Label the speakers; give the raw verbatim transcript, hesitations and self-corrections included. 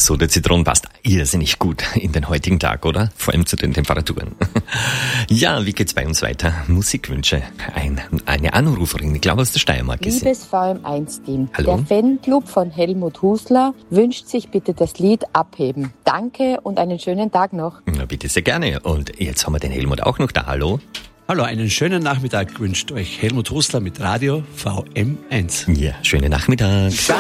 Speaker 1: So, der Zitron passt irrsinnig gut in den heutigen Tag, oder? Vor allem zu den Temperaturen. Ja, wie geht's bei uns weiter? Musikwünsche. Ein, eine Anruferin, ich glaube aus der Steiermark.
Speaker 2: Liebes V M eins Team,
Speaker 1: Hallo?
Speaker 2: der Fanclub von Helmut Husler wünscht sich bitte das Lied Abheben. Danke und einen schönen Tag noch.
Speaker 1: Na, bitte sehr gerne. Und jetzt haben wir den Helmut auch noch da. Hallo?
Speaker 3: Hallo, einen schönen Nachmittag wünscht euch Helmut Husler mit Radio V M eins.
Speaker 1: Ja, schönen Nachmittag.